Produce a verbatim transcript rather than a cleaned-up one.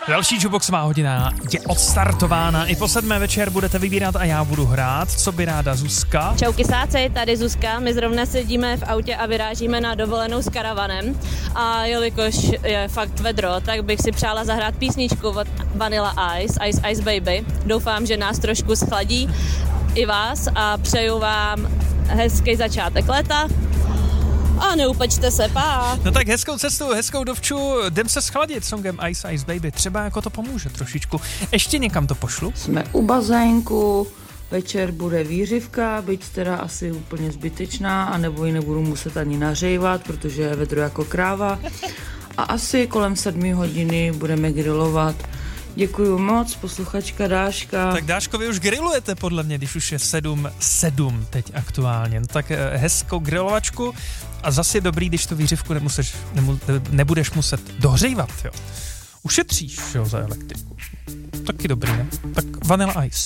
Další Jukeboxová hodina je odstartována. I po sedmé večer budete vybírat a já budu hrát. Co by ráda Zuzka? Čau kysáci, tady Zuzka. My zrovna sedíme v autě a vyrážíme na dovolenou s karavanem. A jelikož je fakt vedro, tak bych si přála zahrát písničku od Vanilla Ice, Ice Ice Baby. Doufám, že nás trošku schladí i vás a přeju vám hezký začátek léta. A neupečte se, pá. No tak hezkou cestu, hezkou dovču, jdem se schladit songem Ice Ice Baby. Třeba jako to pomůže trošičku. Ještě někam to pošlu. Jsme u bazénku, večer bude výřivka, byť teda asi úplně zbytečná, anebo ji nebudu muset ani nařejvat, protože je vedro jako kráva. A asi kolem sedmi hodiny budeme grillovat. Děkuju moc, posluchačka Dáška. Tak Dáško, vy už grillujete podle mě, když už je sedm sedm teď aktuálně. No tak hezkou grilovačku a zase je dobrý, když tu výřivku nemuseš, nemu, nebudeš muset dohřívat, jo. Ušetříš, jo, za elektriku. Taky dobrý, ne? Tak Vanilla Ice.